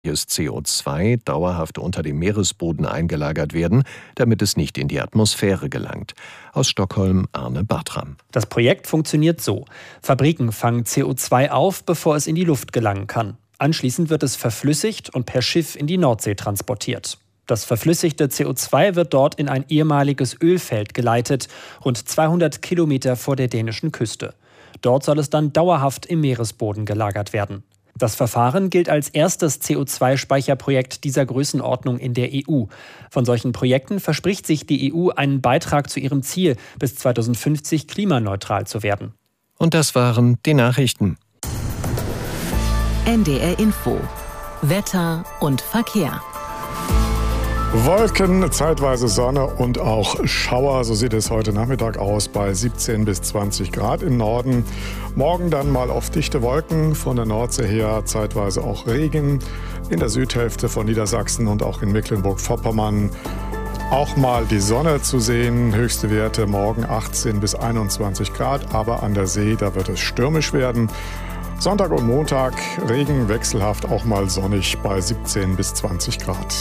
CO2 dauerhaft unter dem Meeresboden eingelagert werden, damit es nicht in die Atmosphäre gelangt. Aus Stockholm Arne Bartram. Das Projekt funktioniert so. Fabriken fangen CO2 auf, bevor es in die Luft gelangen kann. Anschließend wird es verflüssigt und per Schiff in die Nordsee transportiert. Das verflüssigte CO2 wird dort in ein ehemaliges Ölfeld geleitet, rund 200 Kilometer vor der dänischen Küste. Dort soll es dann dauerhaft im Meeresboden gelagert werden. Das Verfahren gilt als erstes CO2-Speicherprojekt dieser Größenordnung in der EU. Von solchen Projekten verspricht sich die EU einen Beitrag zu ihrem Ziel, bis 2050 klimaneutral zu werden. Und das waren die Nachrichten. NDR Info. Wetter und Verkehr. Wolken, zeitweise Sonne und auch Schauer. So sieht es heute Nachmittag aus bei 17 bis 20 Grad im Norden. Morgen dann mal oft dichte Wolken, von der Nordsee her zeitweise auch Regen. In der Südhälfte von Niedersachsen und auch in Mecklenburg-Vorpommern auch mal die Sonne zu sehen. Höchste Werte morgen 18 bis 21 Grad, aber an der See, da wird es stürmisch werden. Sonntag und Montag Regen, wechselhaft auch mal sonnig bei 17 bis 20 Grad.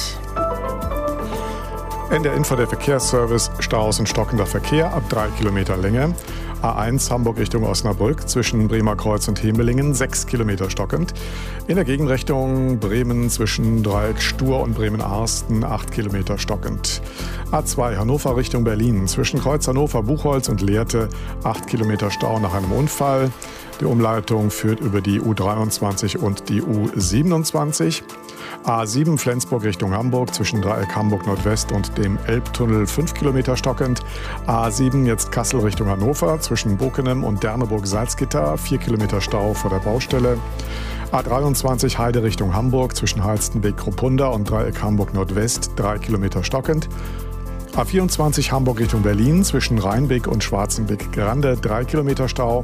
NDR Info, der Verkehrsservice, Staus und stockender Verkehr ab 3 Kilometer Länge. A1 Hamburg Richtung Osnabrück zwischen Bremerkreuz und Hemelingen 6 Kilometer stockend. In der Gegenrichtung Bremen zwischen Dreieck Stur und Bremen-Arsten 8 Kilometer stockend. A2 Hannover Richtung Berlin zwischen Kreuz Hannover, Buchholz und Lehrte 8 Kilometer Stau nach einem Unfall. Die Umleitung führt über die U23 und die U27. A7 Flensburg Richtung Hamburg zwischen Dreieck Hamburg Nordwest und dem Elbtunnel 5 Kilometer stockend. A7 jetzt Kassel Richtung Hannover zwischen Bockenem und Derneburg-Salzgitter 4 Kilometer Stau vor der Baustelle. A23 Heide Richtung Hamburg zwischen Halstenbek-Kruppunda und Dreieck Hamburg Nordwest 3 Kilometer stockend. A24 Hamburg Richtung Berlin zwischen Rheinbeck und Schwarzenbeck-Grande 3 Kilometer Stau.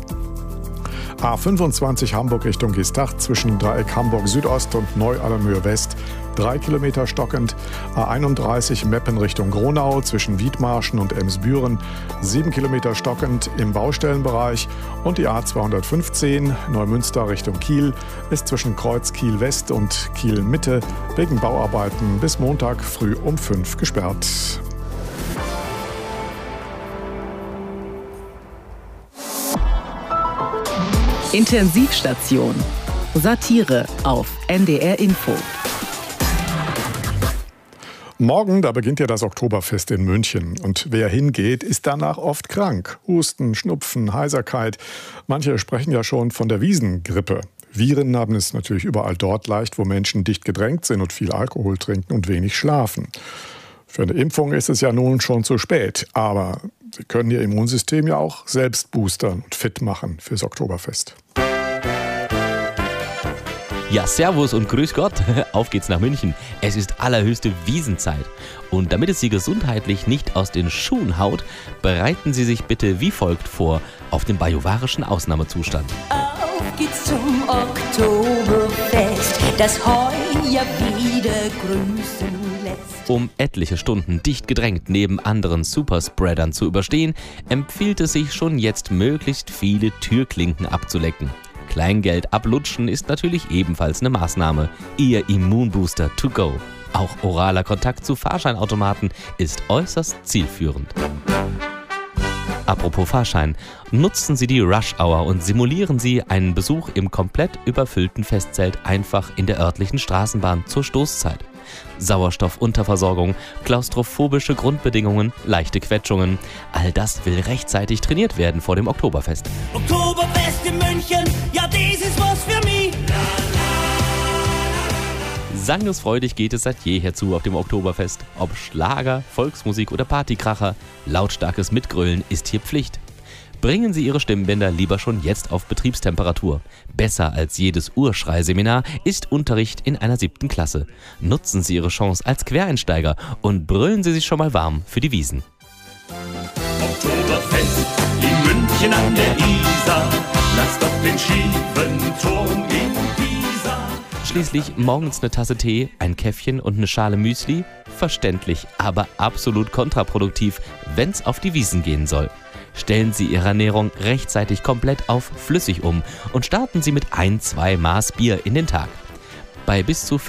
A25 Hamburg Richtung Geestach zwischen Dreieck Hamburg Südost und Neu-Allermöhe West 3 Kilometer stockend. A31 Meppen Richtung Gronau zwischen Wiedmarschen und Emsbüren 7 Kilometer stockend im Baustellenbereich. Und die A215 Neumünster Richtung Kiel ist zwischen Kreuz Kiel West und Kiel Mitte wegen Bauarbeiten bis Montag früh um 5 gesperrt. Intensivstation. Satire auf NDR Info. Morgen, da beginnt ja das Oktoberfest in München. Und wer hingeht, ist danach oft krank. Husten, Schnupfen, Heiserkeit. Manche sprechen ja schon von der Wiesengrippe. Viren haben es natürlich überall dort leicht, wo Menschen dicht gedrängt sind und viel Alkohol trinken und wenig schlafen. Für eine Impfung ist es ja nun schon zu spät. Aber Sie können Ihr Immunsystem ja auch selbst boostern und fit machen fürs Oktoberfest. Ja, servus und grüß Gott. Auf geht's nach München. Es ist allerhöchste Wiesenzeit. Und damit es Sie gesundheitlich nicht aus den Schuhen haut, bereiten Sie sich bitte wie folgt vor auf den bajuwarischen Ausnahmezustand. Auf geht's zum Oktoberfest, das heuer wieder grüßen lässt. Um etliche Stunden dicht gedrängt neben anderen Superspreadern zu überstehen, empfiehlt es sich schon jetzt möglichst viele Türklinken abzulecken. Kleingeld ablutschen ist natürlich ebenfalls eine Maßnahme. Ihr Immunbooster to go. Auch oraler Kontakt zu Fahrscheinautomaten ist äußerst zielführend. Apropos Fahrschein, nutzen Sie die Rush-Hour und simulieren Sie einen Besuch im komplett überfüllten Festzelt einfach in der örtlichen Straßenbahn zur Stoßzeit. Sauerstoffunterversorgung, klaustrophobische Grundbedingungen, leichte Quetschungen. All das will rechtzeitig trainiert werden vor dem Oktoberfest. Oktoberfest in München, ja, das ist was für mich. Sangesfreudig geht es seit jeher zu auf dem Oktoberfest. Ob Schlager, Volksmusik oder Partykracher, lautstarkes Mitgrölen ist hier Pflicht. Bringen Sie Ihre Stimmbänder lieber schon jetzt auf Betriebstemperatur. Besser als jedes Urschreiseminar ist Unterricht in einer 7. Klasse. Nutzen Sie Ihre Chance als Quereinsteiger und brüllen Sie sich schon mal warm für die Wiesn. Oktoberfest in München an der Isar. Lass doch den schiefen Turm in Pisa. Schließlich morgens eine Tasse Tee, ein Käffchen und eine Schale Müsli? Verständlich, aber absolut kontraproduktiv, wenn's auf die Wiesn gehen soll. Stellen Sie Ihre Ernährung rechtzeitig komplett auf flüssig um und starten Sie mit 1-2 Maß Bier in den Tag. Bei bis zu